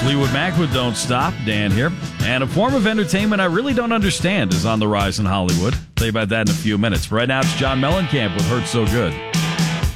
Fleetwood Mac with Don't Stop. Dan here. And a form of entertainment I really don't understand is on the rise in Hollywood. Tell you about that in a few minutes. But right now, it's John Mellencamp with Hurt So Good.